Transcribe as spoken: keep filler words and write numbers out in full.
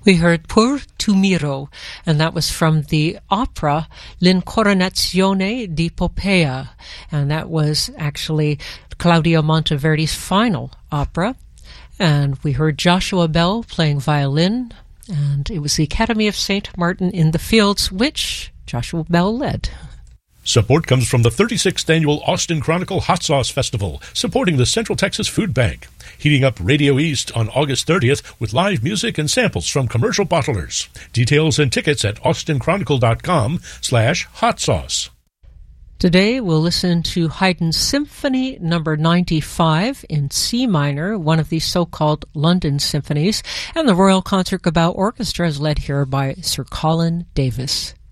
We heard Pur tu miro, and that was from the opera L'Incoronazione di Poppea, and that was actually Claudio Monteverdi's final opera. And we heard Joshua Bell playing violin, and it was the Academy of Saint Martin in the Fields, which Joshua Bell led. Support comes from the thirty-sixth Annual Austin Chronicle Hot Sauce Festival, supporting the Central Texas Food Bank. Heating up Radio East on August thirtieth with live music and samples from commercial bottlers. Details and tickets at austinchronicle.com slash hot sauce. Today we'll listen to Haydn's Symphony number ninety-five in C minor, one of the so-called London symphonies, and the Royal Concertgebouw Orchestra is led here by Sir Colin Davis.